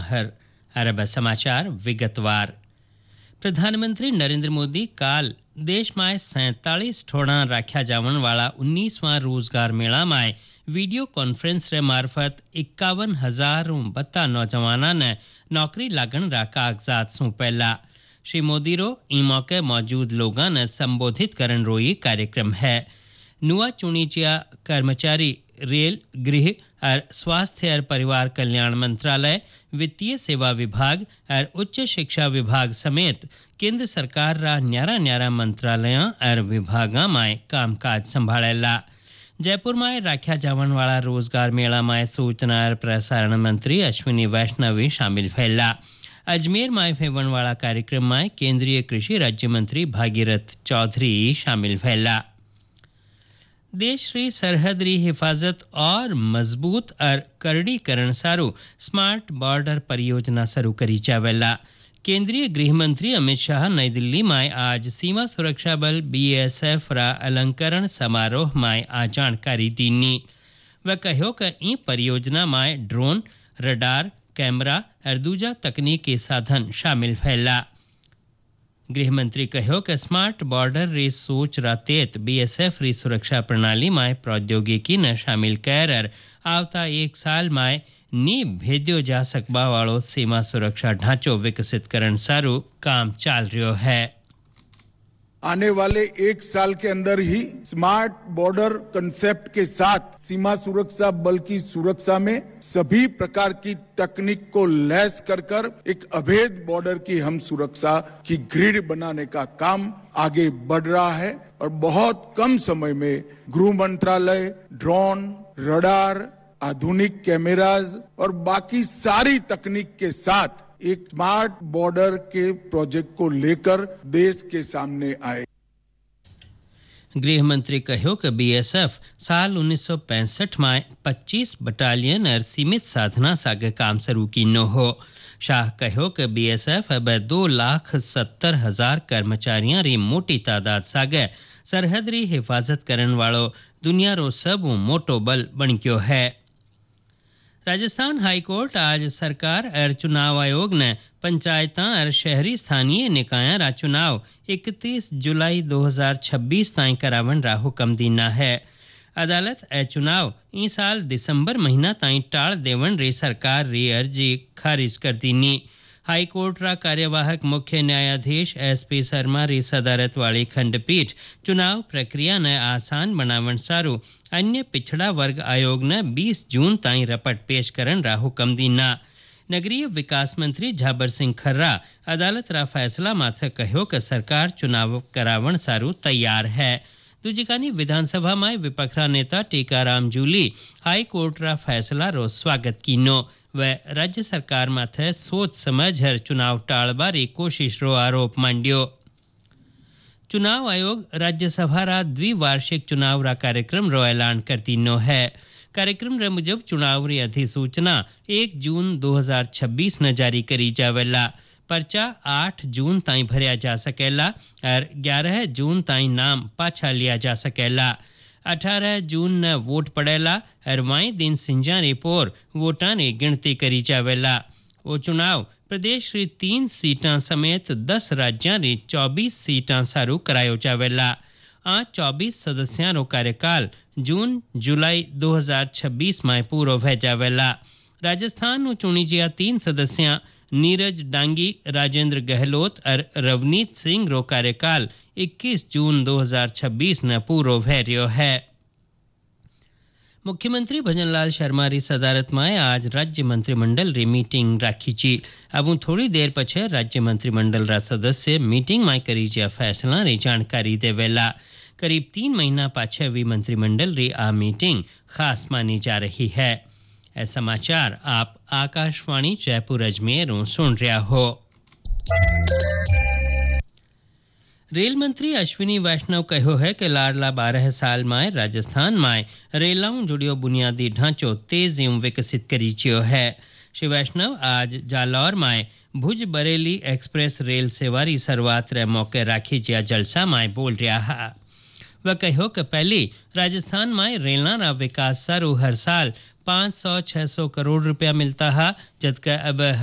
हर अरब समाचार विगतवार। प्रधानमंत्री नरेंद्र मोदी काल देश में 47 ठोड़ा राख्या जावन वाला 19वां रोजगार मेला में वीडियो कॉन्फ्रेंस रे मार्फत 51,000 बत्ता नौजवाना ने नौकरी लागण रा कागजात सौंपेला। श्री मोदी रो ई मौके मौजूद लोगों ने संबोधित करन रो ये कार्यक्रम है। नुआ चुनीचिया कर्मचारी रेल गृह और स्वास्थ्य और परिवार कल्याण मंत्रालय, वित्तीय सेवा विभाग और उच्च शिक्षा विभाग समेत केंद्र सरकार रा न्यारा मंत्रालयों और विभागों में कामकाज संभाळेला। जयपुर में राख्या जावन वाला रोजगार मेला में सूचना और प्रसारण मंत्री अश्विनी वैष्णव शामिल भयला। अजमेर में होने वाला कार्यक्रम में केंद्रीय कृषि राज्य मंत्री भागीरथ चौधरी शामिल भयला। देश री सरहद री हिफाजत और मजबूत और करड़ीकरण सारू स्मार्ट बॉर्डर परियोजना शुरू करी जावेला। केंद्रीय गृह मंत्री अमित शाह नई दिल्ली में आज सीमा सुरक्षा बल बीएसएफ रा अलंकरण समारोह में आ जानकारी दीनी। वह कहो कि ई परियोजना में ड्रोन, रडार, कैमरा और दूजा तकनीकी साधन शामिल भयला। गृह मंत्री कहो कि स्मार्ट बॉर्डर री सोच रातेत बीएसएफ री सुरक्षा प्रणाली में प्रौद्योगिकी ने शामिल कर आवता एक साल में नी भेद्यो जा सकबा वालो सीमा सुरक्षा ढांचो विकसित करन सारू काम चाल रह्यो है। आने वाले एक साल के अंदर ही स्मार्ट बॉर्डर कंसेप्ट के साथ सीमा सुरक्षा बल की सुरक्षा में सभी प्रकार की तकनीक को लैस कर एक अभेद बॉर्डर की हम सुरक्षा की ग्रिड बनाने का काम आगे बढ़ रहा है और बहुत कम समय में गृह मंत्रालय ड्रोन, रडार, आधुनिक कैमराज और बाकी सारी तकनीक के साथ एक स्मार्ट बॉर्डर के प्रोजेक्ट को लेकर देश के सामने आए। गृह मंत्री कहो कि बीएसएफ साल 1965 में 25 बटालियन और सीमित साधना सागे काम शुरू कीनो हो। शाह कहो कि बीएसएफ अब 2,70,000 कर्मचारियों री मोटी तादाद सागे सरहद री हिफाजत करन वालो दुनिया रो सब मोटो बल बन गयो है। राजस्थान हाईकोर्ट आज सरकार और चुनाव आयोग ने पंचायतां और शहरी स्थानीय निकायां रा चुनाव 31 जुलाई 2026 ताईं करावन रा हुक्म दीना है। अदालत ए चुनाव ई साल दिसंबर महीना ताईं टाळ देवन री सरकार री अर्जी खारिज कर दीनी। हाईकोर्ट रा कार्यवाहक मुख्य न्यायाधीश एसपी शर्मा री सदारत वाली खंडपीठ चुनाव प्रक्रिया ने आसान बनावन सारू अन्य पिछड़ा वर्ग आयोग ने 20 जून ताईं रपट पेश करन रा हुक्म दीना। नगरीय विकास मंत्री झाबर सिंह खर्रा अदालत रा फैसला माथे कहो कि सरकार चुनाव करावन सारू तैयार है। दूजिकानी विधानसभा में विपक्षा नेता टीकाराम जूली हाईकोर्ट रा फैसला रो स्वागत कीनो। वह राज्य सरकार माथे सोच समझ हर चुनाव टाळबारी कोशिश रो आरोप मांड्यो। चुनाव आयोग राज्यसभा रा द्विवार्षिक चुनाव रा कार्यक्रम रो ऐलान कर दीनो है। कार्यक्रम रे मुजब चुनाव री अधिसूचना 1 जून 2026 न जारी करी जावेला। पर्चा 8 जून ताईं भरया जा सकेला और 11 जून ताईं नाम पाछा लिया जा सकेला। 18 जून न वोट पड़ेला और वाई दिन सिंजा रिपोर वोटां री गिनती करी जावेला। वो चुनाव प्रदेश री 3 सीटां समेत 10 राज्यां री 24 सीटां सारू करायो जावेला। आ 24 सदस्यां रो कार्यकाल जून जुलाई 2026 में पूरो भय जावेला। राजस्थान चुनी जिया 3 सदस्यां नीरज डांगी, राजेंद्र गहलोत और रवनीत सिंह रो कार्यकाल 21 जून 2026 न पूरो भय रह्यो है। मुख्यमंत्री भजनलाल शर्मा री सदारत में आज राज्य मंत्रिमंडल री मीटिंग राखी छी। अब थोड़ी देर पछे राज्य मंत्रिमंडल रा सदस्य मीटिंग में करी जा फैसला री जानकारी देवेला। करीब 3 महीना पाछे हुई मंत्रिमंडल री आ मीटिंग खास मानी जा रही है। ए समाचार आप आकाशवाणी जयपुर अजमेर सुन रहा हो। रेल मंत्री अश्विनी वैष्णव कहो है कि लाडला 12 साल में राजस्थान में रेलाऊं जुड़ियो बुनियादी ढांचो तेजी विकसित करीचियो है। श्री वैष्णव आज जालौर में भुज बरेली एक्सप्रेस रेल सेवा री शुरुआत रे मौके राखी जिया जलसा में बोल रहा है। वह कहो कि पहली राजस्थान में रेलना रा विकास सारू हर साल 500-600 करोड़ रुपया मिलता है, जबकि अब